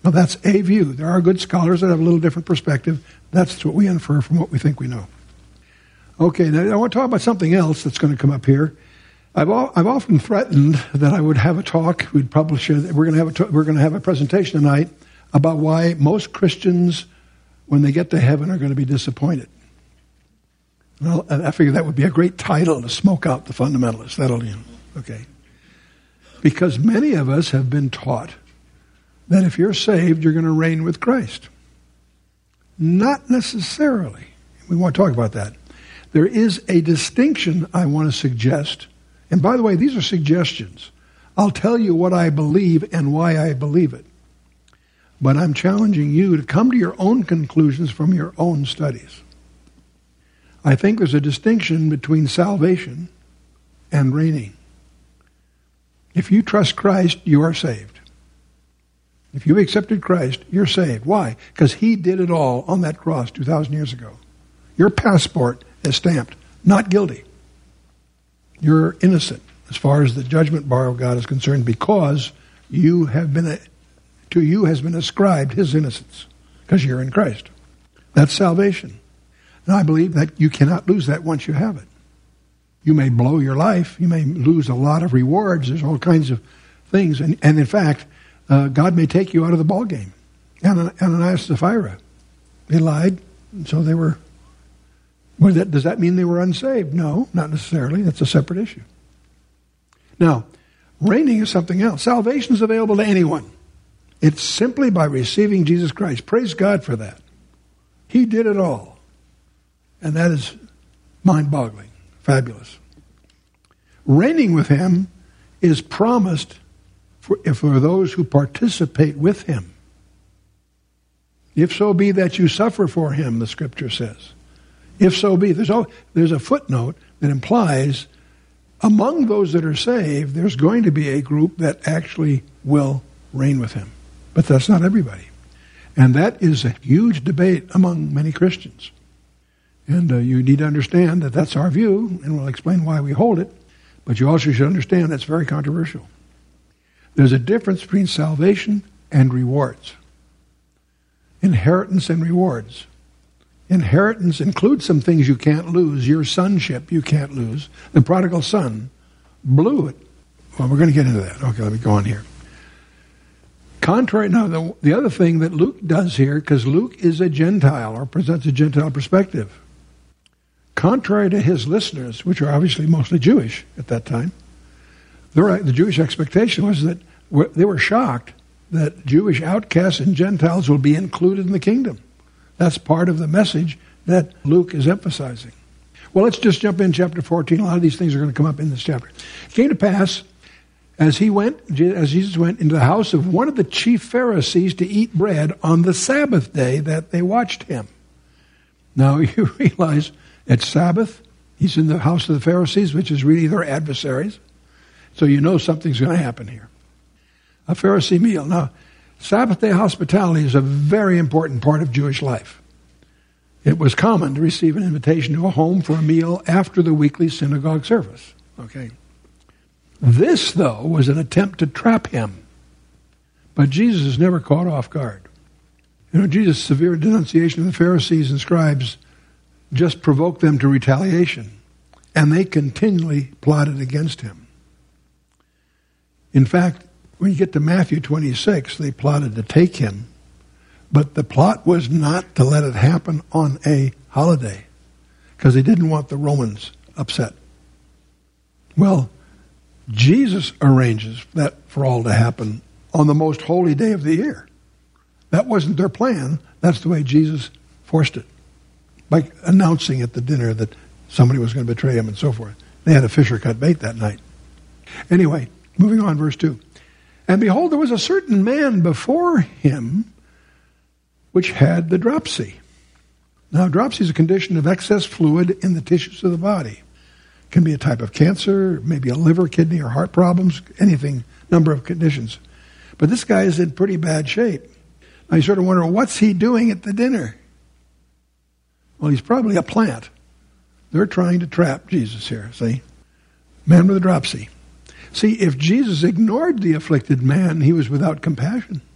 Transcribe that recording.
Now, that's a view. There are good scholars that have a little different perspective. That's what we infer from what we think we know. Okay, now I want to talk about something else that's going to come up here. I've often threatened that I would have a talk. We'd publish it. We're going to have a presentation tonight about why most Christians, when they get to heaven, are going to be disappointed. Well, I figure that would be a great title to smoke out the fundamentalists. Okay. Because many of us have been taught that if you're saved, you're going to reign with Christ. Not necessarily. We want to talk about that. There is a distinction I want to suggest. And by the way, these are suggestions. I'll tell you what I believe and why I believe it. But I'm challenging you to come to your own conclusions from your own studies. I think there's a distinction between salvation and reigning. If you trust Christ, you are saved. If you've accepted Christ, you're saved. Why? Because He did it all on that cross 2,000 years ago. Your passport is stamped, not guilty. You're innocent as far as the judgment bar of God is concerned, because to you has been ascribed His innocence, because you're in Christ. That's salvation. And I believe that you cannot lose that once you have it. You may blow your life. You may lose a lot of rewards. There's all kinds of things. And in fact, God may take you out of the ballgame. Ananias and Sapphira, they lied, and so they were... Well, does that mean they were unsaved? No, not necessarily. That's a separate issue. Now, reigning is something else. Salvation is available to anyone. It's simply by receiving Jesus Christ. Praise God for that. He did it all. And that is mind-boggling. Fabulous. Reigning with Him is promised for those who participate with Him. If so be that you suffer for Him, the Scripture says. If so be. There's a footnote that implies among those that are saved, there's going to be a group that actually will reign with Him. But that's not everybody. And that is a huge debate among many Christians. And you need to understand that that's our view, and we'll explain why we hold it. But you also should understand that's very controversial. There's a difference between salvation and rewards. Inheritance and rewards. Inheritance includes some things you can't lose. Your sonship you can't lose. The prodigal son blew it. Well, we're going to get into that. Okay, let me go on here. Contrary, now the other thing that Luke does here, because Luke is a Gentile or presents a Gentile perspective. Contrary to his listeners, which are obviously mostly Jewish at that time, the Jewish expectation was that they were shocked that Jewish outcasts and Gentiles will be included in the kingdom. That's part of the message that Luke is emphasizing. Well, let's just jump in chapter 14. A lot of these things are going to come up in this chapter. It came to pass, as Jesus went into the house of one of the chief Pharisees to eat bread on the Sabbath day, that they watched him. Now, you realize it's Sabbath. He's in the house of the Pharisees, which is really their adversaries. So you know something's going to happen here. A Pharisee meal. Now, Sabbath day hospitality is a very important part of Jewish life. It was common to receive an invitation to a home for a meal after the weekly synagogue service. Okay. This, though, was an attempt to trap him. But Jesus is never caught off guard. You know, Jesus' severe denunciation of the Pharisees and scribes just provoked them to retaliation, and they continually plotted against him. In fact, when you get to Matthew 26, they plotted to take him, but the plot was not to let it happen on a holiday, because they didn't want the Romans upset. Well, Jesus arranges that for all to happen on the most holy day of the year. That wasn't their plan. That's the way Jesus forced it, by announcing at the dinner that somebody was going to betray him and so forth. They had a fisher cut bait that night. Anyway, moving on, verse 2. And behold, there was a certain man before him which had the dropsy. Now, dropsy is a condition of excess fluid in the tissues of the body. It can be a type of cancer, maybe a liver, kidney, or heart problems, anything, number of conditions. But this guy is in pretty bad shape. Now, you sort of wonder, what's he doing at the dinner? Well, he's probably a plant. They're trying to trap Jesus here, see? Man with a dropsy. See, if Jesus ignored the afflicted man, he was without compassion.